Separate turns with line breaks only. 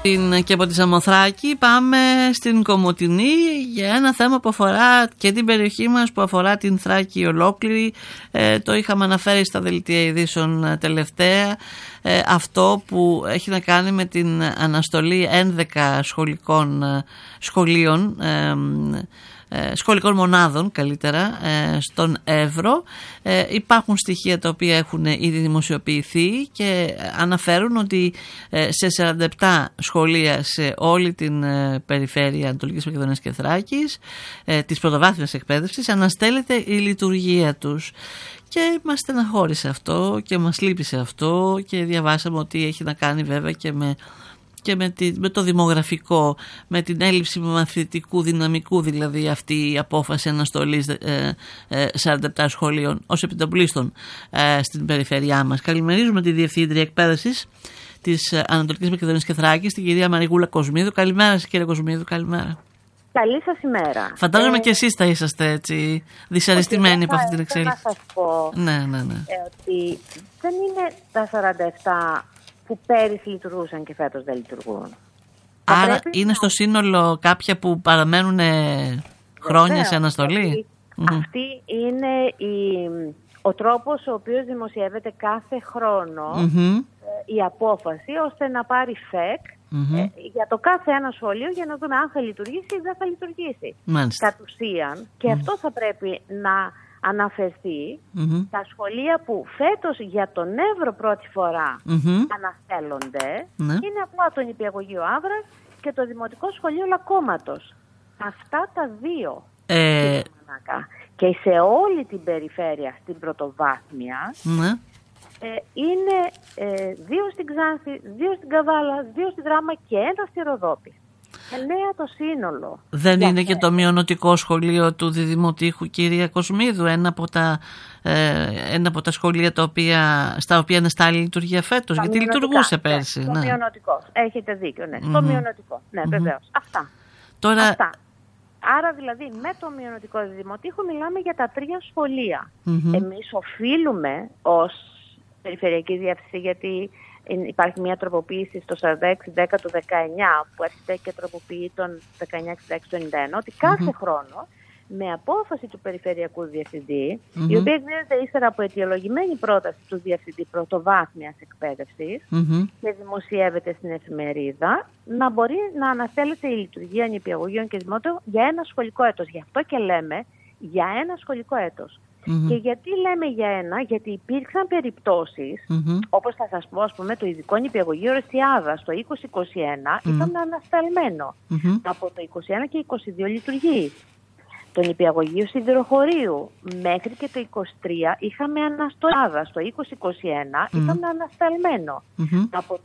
Και από τη Σαμοθράκη πάμε στην Κομοτηνή για ένα θέμα που αφορά και την περιοχή μας, που αφορά την Θράκη ολόκληρη. Το είχαμε αναφέρει στα δελτία ειδήσεων τελευταία, αυτό που έχει να κάνει με την αναστολή 11 σχολικών μονάδων καλύτερα στον Εύρο. Υπάρχουν στοιχεία τα οποία έχουν ήδη δημοσιοποιηθεί και αναφέρουν ότι σε 47 σχολεία σε όλη την περιφέρεια Ανατολικής Μακεδονίας και Θράκης της πρωτοβάθμιας εκπαίδευσης αναστέλλεται η λειτουργία τους. Και μας στεναχώρησε αυτό και μας λύπησε αυτό και διαβάσαμε ότι έχει να κάνει βέβαια και με το δημογραφικό, με την έλλειψη μαθητικού δυναμικού, δηλαδή αυτή η απόφαση αναστολής 47 σχολείων ως επιτοπλίστων στην περιφέρειά μας. Καλημερίζουμε τη Διευθύντρια Εκπαίδευσης της Ανατολικής Μακεδονίας και Θράκης, την κυρία Μαριγούλα Κοσμίδου. Καλημέρα σας, κύριε Κοσμίδου, καλημέρα.
Καλή σας ημέρα.
Φαντάζομαι και εσείς θα είσαστε έτσι δυσαρεστημένοι από αυτή την εξέλιξη.
Θα σας πω ότι δεν είναι τα 47 που πέρυσι λειτουργούσαν και φέτος δεν λιουργούν.
Άρα είναι στο σύνολο κάποια που παραμένουν χρόνια σε αναστολή.
Αυτή είναι ο τρόπος ο οποίος δημοσιεύεται κάθε χρόνο η απόφαση ώστε να πάρει ΦΕΚ για το κάθε ένα σχολείο για να δούμε αν θα λειτουργήσει ή δεν θα λειτουργήσει. Κατ' ουσίαν, και αυτό θα πρέπει να αναφερθεί, τα σχολεία που φέτος για τον Εύρο πρώτη φορά αναστέλλονται είναι απλά το νηπιαγωγείο Άβρας και το Δημοτικό Σχολείο Λακκώματος. Αυτά τα δύο. Και σε όλη την περιφέρεια στην πρωτοβάθμια είναι 2 στην Ξάνθη, 2 στην Καβάλα, 2 στη Δράμα και 1 στη Ροδόπη. 9 το σύνολο.
Δεν είναι και το μειονοτικό σχολείο του Διδημοτήχου, κυρία Κοσμίδου, ένα από τα σχολεία στα οποία είναι στα άλλη λειτουργία φέτος, γιατί λειτουργούσε πέρσι.
Το μειονοτικό. Έχετε δίκιο, ναι. Το μειονοτικό. Ναι, βεβαίως. Αυτά.
Αυτά.
Άρα δηλαδή με το μειονοτικό Διδημοτήχου μιλάμε για τα 3 σχολεία. Εμείς οφείλουμε ως Περιφερειακή Διεύθυνση, γιατί υπάρχει μια τροποποίηση στο 46-10 του 19 που έρχεται και τροποποιεί τον 1966 του 91, ότι κάθε χρόνο με απόφαση του Περιφερειακού Διευθυντή, η οποία εκδίδεται ύστερα από αιτιολογημένη πρόταση του Διευθυντή Πρωτοβάθμιας Εκπαίδευσης και δημοσιεύεται στην εφημερίδα, να μπορεί να αναστέλλεται η λειτουργία νηπιαγωγείων και δημότων για ένα σχολικό έτος. Γι' αυτό και λέμε για ένα σχολικό έτος. Και γιατί λέμε για ένα, γιατί υπήρξαν περιπτώσεις, όπως θα σας πω, ας πούμε, το ειδικό νηπιαγωγείο Ρεσιάδα στο 2021 ήταν ανασταλμένο. Από το 2021 και 2022 λειτουργεί. Το νηπιαγωγείο Σιδηροχωρίου μέχρι και το 2023 είχαμε αναστολάδα. Στο 2021 ήταν ανασταλμένο. Από το